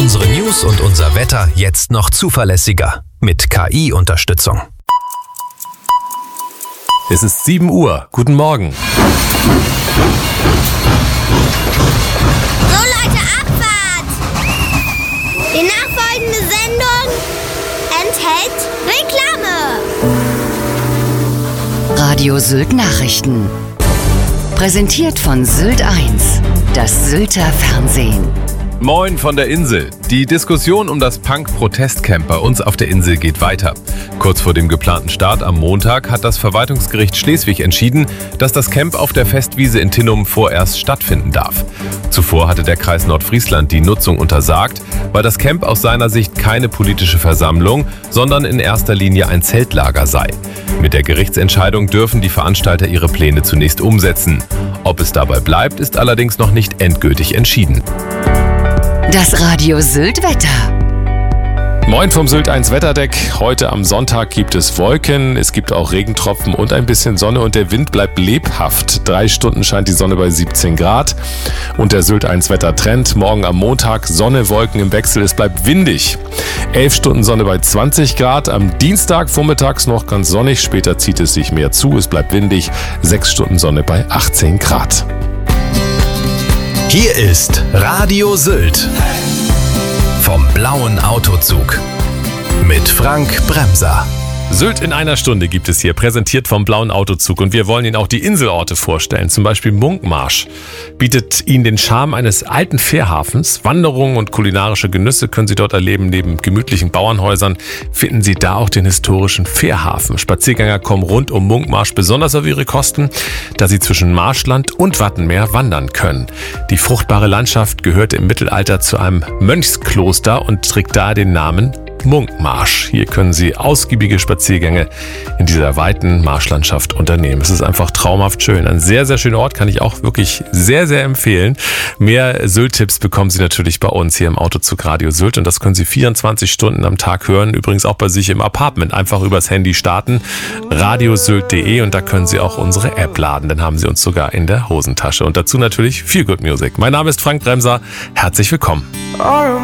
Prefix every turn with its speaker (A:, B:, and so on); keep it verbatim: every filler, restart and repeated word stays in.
A: Unsere News und unser Wetter jetzt noch zuverlässiger mit K I-Unterstützung.
B: Es ist sieben Uhr. Guten Morgen.
C: So Leute, Abfahrt! Die nachfolgende Sendung enthält Reklame.
D: Radio Sylt Nachrichten. Präsentiert von Sylt eins, das Sylter Fernsehen.
B: Moin von der Insel. Die Diskussion um das Punk-Protestcamp bei uns auf der Insel geht weiter. Kurz vor dem geplanten Start am Montag hat das Verwaltungsgericht Schleswig entschieden, dass das Camp auf der Festwiese in Tinnum vorerst stattfinden darf. Zuvor hatte der Kreis Nordfriesland die Nutzung untersagt, weil das Camp aus seiner Sicht keine politische Versammlung, sondern in erster Linie ein Zeltlager sei. Mit der Gerichtsentscheidung dürfen die Veranstalter ihre Pläne zunächst umsetzen. Ob es dabei bleibt, ist allerdings noch nicht endgültig entschieden.
D: Das Radio Sylt Wetter.
B: Moin vom Sylt eins Wetterdeck. Heute am Sonntag gibt es Wolken, es gibt auch Regentropfen und ein bisschen Sonne und der Wind bleibt lebhaft. Drei Stunden scheint die Sonne bei siebzehn Grad und der Sylt eins Wettertrend. Morgen am Montag Sonne, Wolken im Wechsel, es bleibt windig. Elf Stunden Sonne bei zwanzig Grad. Am Dienstag vormittags noch ganz sonnig, später zieht es sich mehr zu, es bleibt windig. Sechs Stunden Sonne bei achtzehn Grad.
A: Hier ist Radio Sylt vom blauen Autozug mit Frank Bremser.
B: Sylt in einer Stunde gibt es hier, präsentiert vom blauen Autozug. Und wir wollen Ihnen auch die Inselorte vorstellen. Zum Beispiel Munkmarsch bietet Ihnen den Charme eines alten Fährhafens. Wanderungen und kulinarische Genüsse können Sie dort erleben. Neben gemütlichen Bauernhäusern finden Sie da auch den historischen Fährhafen. Spaziergänger kommen rund um Munkmarsch besonders auf ihre Kosten, da sie zwischen Marschland und Wattenmeer wandern können. Die fruchtbare Landschaft gehörte im Mittelalter zu einem Mönchskloster und trägt daher den Namen Munkmarsch. Hier können Sie ausgiebige Spaziergänge in dieser weiten Marschlandschaft unternehmen. Es ist einfach traumhaft schön. Ein sehr, sehr schöner Ort, kann ich auch wirklich sehr, sehr empfehlen. Mehr Sylt-Tipps bekommen Sie natürlich bei uns hier im Autozug Radio Sylt und das können Sie vierundzwanzig Stunden am Tag hören. Übrigens auch bei sich im Apartment. Einfach übers Handy starten. radiosylt punkt de und da können Sie auch unsere App laden. Dann haben Sie uns sogar in der Hosentasche. Und dazu natürlich Feel Good Music. Mein Name ist Frank Bremser. Herzlich willkommen.